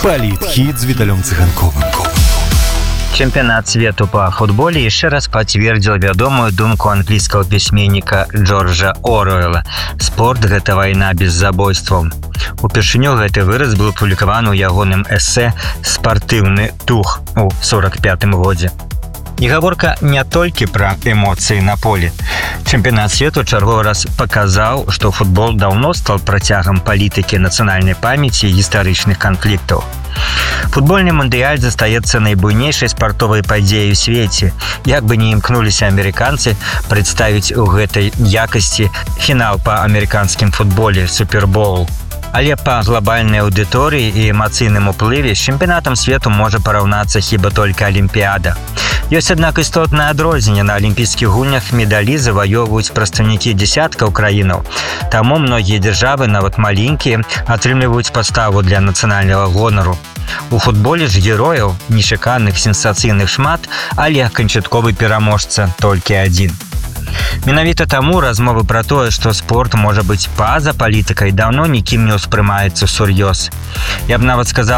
Политхит з Віталем Цыганковым. Чемпионат свету по футболе еще раз подтвердил вядомую думку английского письменника Джорджа Оруэлла. Спорт – гэта война без забойстваў. Упершыню гэты выраз быў апублікаваны ў ягоным эсэ «Спартыўны дух» у 45-м годзе. І гаворка не толькі пра эмоцыі на поле. Чэмпіянат свету чарговы раз паказаў, што футбол даўно стаў працягам палітыкі нацыянальнай памяці і гістарычных канфліктаў. Футбольны мундыяль застаецца найбуйнейшай спартовай падзеяй у свеце. Як бы не імкнуліся амерыканцы прадставіць у гэтай якасці фінал па амерыканскім футболе «Супербоул». Але па глобальнай аўдыторыі і эмацыйным уплыве з чэмпіянатам свету можа параўнацца хіба толькі Алімпіяда. Ёсць, аднак, істотнае адрозненне. На алімпійскіх гульнях медалі заваёўваюць прадстаўнікі дзясяткаў краінаў. Таму многія дзяржавы, нават маленькія, атрымліваюць падставу для нацыянальнага гонару. У футболе ж герояў, нечаканых, сенсацыйных шмат, але канчатковы пераможца толькі адзін. Менавіта таму размовы пра тое, што спорт можа быць па-за палітыкай, даўно нікім не ўспрымаецца всур'ёз. Я б нават сказаў,